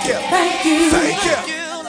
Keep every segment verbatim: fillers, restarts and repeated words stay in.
you. Thank you. Thank you.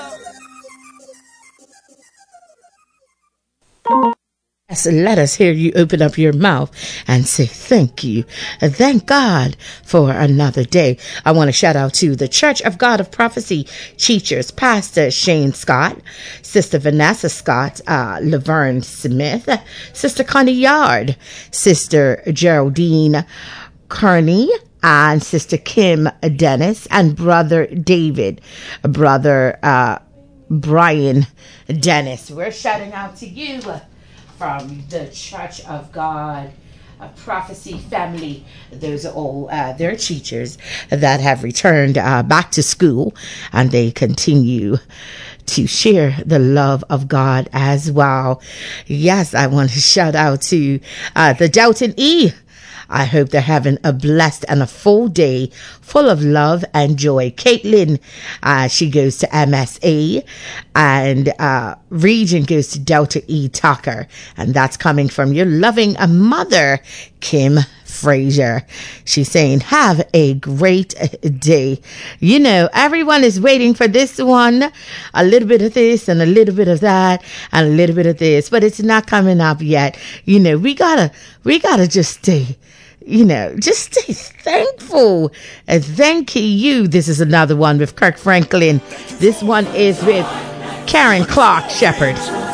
Yes, let us hear you open up your mouth and say thank you. Thank God for another day. I want to shout out to the Church of God of Prophecy teachers, Pastor Shane Scott, Sister Vanessa Scott, uh, Laverne Smith, Sister Connie Yard, Sister Geraldine Kearney, and Sister Kim Dennis, and Brother David, Brother uh, Brian Dennis. We're shouting out to you from the Church of God, a Prophecy family. Those are all uh, their teachers that have returned uh, back to school, and they continue to share the love of God as well. Yes, I want to shout out to uh, the Delton E. I hope they're having a blessed and a full day full of love and joy. Caitlin, uh, she goes to M S A, and uh, Region goes to Delta E Tucker. And that's coming from your loving mother, Kim Frazier. She's saying, have a great day. You know, everyone is waiting for this one. A little bit of this and a little bit of that and a little bit of this, but it's not coming up yet. You know, we gotta, we gotta just stay, you know, just stay thankful. And thank you. This is another one with Kirk Franklin. This one is with Karen Clark Shepherd.